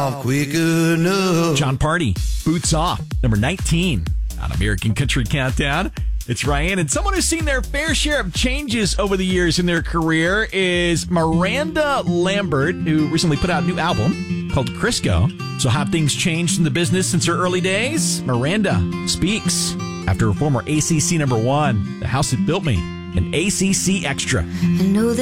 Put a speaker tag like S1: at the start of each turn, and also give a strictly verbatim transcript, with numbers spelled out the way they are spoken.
S1: quick enough.
S2: John Party, Boots Off, number nineteen on American Country Countdown. It's Ryan, and someone who's seen their fair share of changes over the years in their career is Miranda Lambert, who recently put out a new album called Crisco. So have things changed in the business since her early days? Miranda speaks after her former A C C number one, The House That Built Me, and A C C Extra.
S3: I know that